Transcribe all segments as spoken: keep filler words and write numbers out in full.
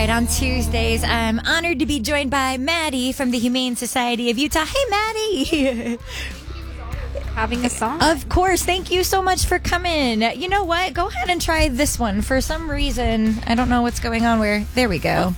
right, on Tuesdays, I'm honored to be joined by Maddie from the Humane Society of Utah. Hey, Maddie. Having a song. Of course. Thank you so much for coming. You know what? Go ahead and try this one. For some reason, I don't know what's going on where. There we go.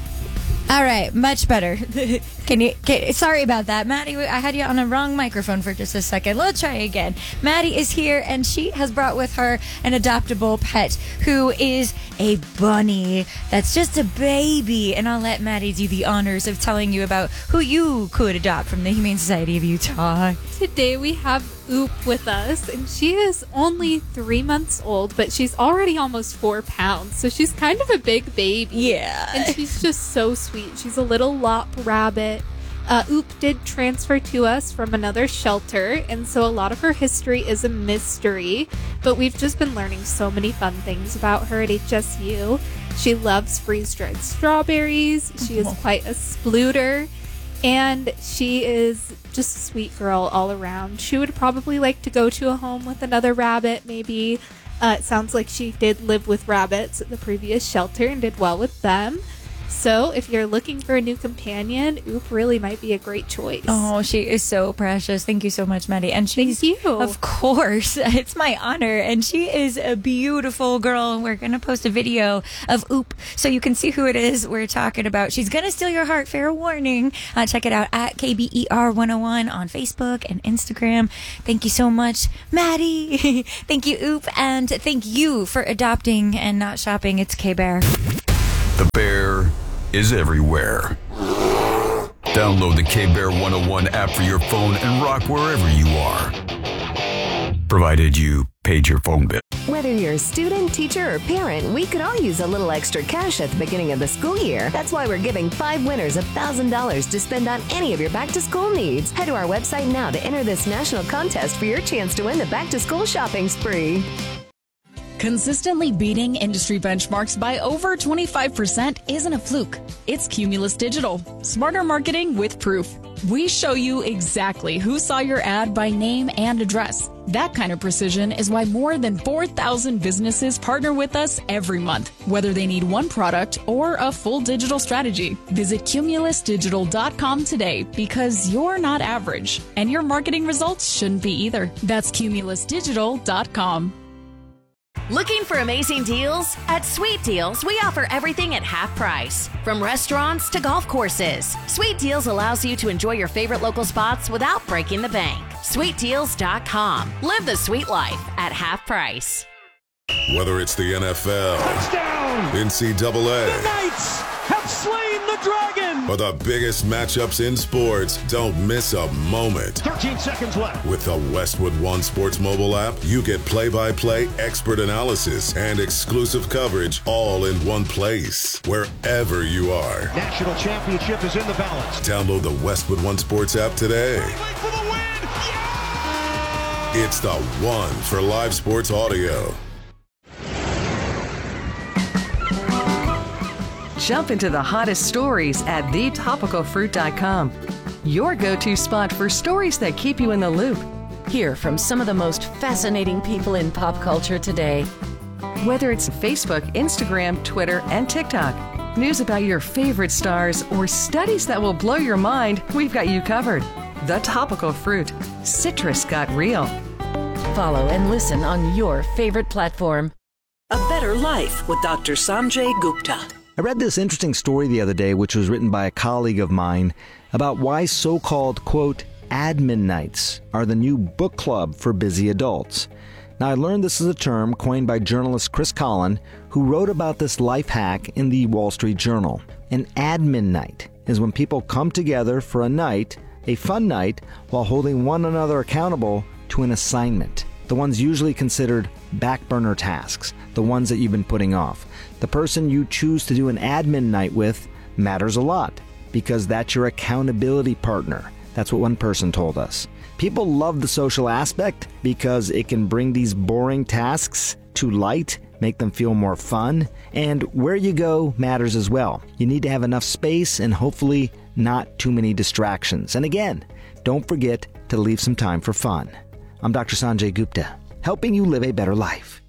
All right, much better. Can you? Can, sorry about that, Maddie. I had you on a wrong microphone for just a second. Let's try again. Maddie is here, and she has brought with her an adoptable pet who is a bunny that's just a baby. And I'll let Maddie do the honors of telling you about who you could adopt from the Humane Society of Utah. Today we have Oop with us, and she is only three months old, but she's already almost four pounds, so she's kind of a big baby. Yeah. And she's just so sweet. She's a little lop rabbit. Uh, Oop did transfer to us from another shelter, and so a lot of her history is a mystery, but we've just been learning so many fun things about her at H S U. She loves freeze-dried strawberries. She is quite a splooter. And she is just a sweet girl all around. She would probably like to go to a home with another rabbit, maybe. Uh, it sounds like she did live with rabbits at the previous shelter and did well with them. So if you're looking for a new companion, Oop really might be a great choice. Oh, she is so precious. Thank you so much, Maddie. And she's, Thank you. Of course, it's my honor. And she is a beautiful girl. We're going to post a video of Oop so you can see who it is we're talking about. She's going to steal your heart. Fair warning. Uh, check it out at K B E R one oh one on Facebook and Instagram. Thank you so much, Maddie. Thank you, Oop. And thank you for adopting and not shopping. It's K-Bear. The Bear is everywhere. Download the K-Bear one oh one app for your phone and rock wherever you are. Provided you paid your phone bill. Whether you're a student, teacher, or parent, we could all use a little extra cash at the beginning of the school year. That's why we're giving five winners one thousand dollars to spend on any of your back-to-school needs. Head to our website now to enter this national contest for your chance to win the back-to-school shopping spree. Consistently beating industry benchmarks by over twenty-five percent isn't a fluke. It's Cumulus Digital. Smarter marketing with proof. We show you exactly who saw your ad by name and address. That kind of precision is why more than four thousand businesses partner with us every month, whether they need one product or a full digital strategy. Visit cumulus digital dot com today because you're not average, and your marketing results shouldn't be either. That's cumulus digital dot com. Looking for amazing deals? At Sweet Deals, we offer everything at half price. From restaurants to golf courses, Sweet Deals allows you to enjoy your favorite local spots without breaking the bank. sweet deals dot com. Live the sweet life at half price. Whether it's the N F L, touchdown, N C double A, the Knights have slain the dragon, or the biggest matchups in sports, don't miss a moment. thirteen seconds left. With the Westwood One Sports mobile app, you get play-by-play expert analysis and exclusive coverage all in one place, wherever you are. National championship is in the balance. Download the Westwood One Sports app today. For the win. Yeah! It's the one for live sports audio. Jump into the hottest stories at the topical fruit dot com. Your go-to spot for stories that keep you in the loop. Hear from some of the most fascinating people in pop culture today. Whether it's Facebook, Instagram, Twitter, and TikTok, news about your favorite stars, or studies that will blow your mind, we've got you covered. The Topical Fruit. Citrus got real. Follow and listen on your favorite platform. A Better Life with Doctor Sanjay Gupta. I read this interesting story the other day, which was written by a colleague of mine, about why so-called, quote, admin nights are the new book club for busy adults. Now, I learned this is a term coined by journalist Chris Collin, who wrote about this life hack in the Wall Street Journal. An admin night is when people come together for a night, a fun night, while holding one another accountable to an assignment. The ones usually considered back burner tasks, the ones that you've been putting off. The person you choose to do an admin night with matters a lot because that's your accountability partner. That's what one person told us. People love the social aspect because it can bring these boring tasks to light, make them feel more fun, and where you go matters as well. You need to have enough space and hopefully not too many distractions. And again, don't forget to leave some time for fun. I'm Doctor Sanjay Gupta, helping you live a better life.